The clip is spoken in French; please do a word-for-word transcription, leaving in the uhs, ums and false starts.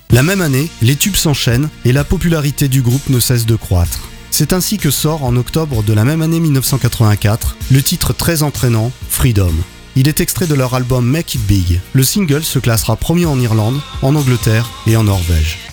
La même année, les tubes s'enchaînent et la popularité du groupe ne cesse de croître. C'est ainsi que sort en octobre de la même année mille neuf cent quatre-vingt-quatre le titre très entraînant Freedom. Il est extrait de leur album Make It Big. Le single se classera premier en Irlande, en Angleterre et en Norvège.